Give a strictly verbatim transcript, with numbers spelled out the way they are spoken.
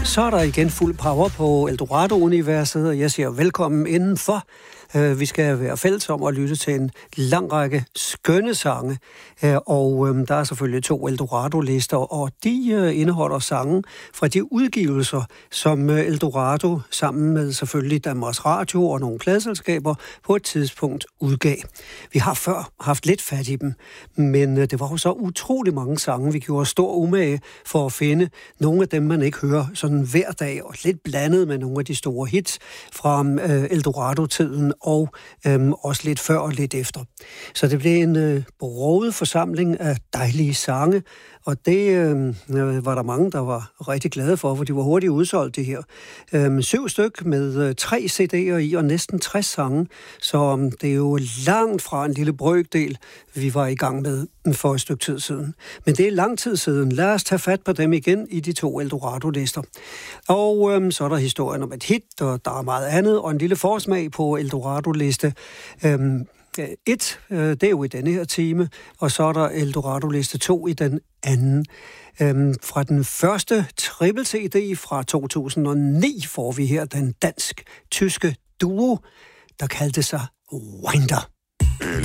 Så er der igen fuld power på Eldorado-universet, og jeg siger velkommen indenfor. Vi skal være fælles om at lytte til en lang række skønne sange, og der er selvfølgelig to Eldorado-lister, og de indeholder sange fra de udgivelser, som Eldorado sammen med selvfølgelig Danmarks Radio og nogle pladeselskaber på et tidspunkt udgav. Vi har før haft lidt fat i dem, men det var jo så utrolig mange sange, vi gjorde stor umage for at finde nogle af dem, man ikke hører sådan hver dag, og lidt blandet med nogle af de store hits fra Eldorado-tiden, og øhm, også lidt før og lidt efter. Så det blev en øh, broget forsamling af dejlige sange, og det øh, var der mange, der var rigtig glade for, for de var hurtigt udsolgt det her. Øhm, syv styk med øh, tre C D'er i og næsten tres sange, så øh, det er jo langt fra en lille brøkdel, vi var i gang med for et stykke tid siden. Men det er lang tid siden. Lad os tage fat på dem igen i de to Eldorado-lister. Og øh, så er der historien om et hit, og der er meget andet, og en lille forsmag på Eldorado-liste. Øhm, Et, det er jo i denne her time, og så er der Eldorado-liste to i den anden. Øhm, fra den første triple C D fra to tusind og ni får vi her den dansk-tyske duo, der kaldte sig Winder.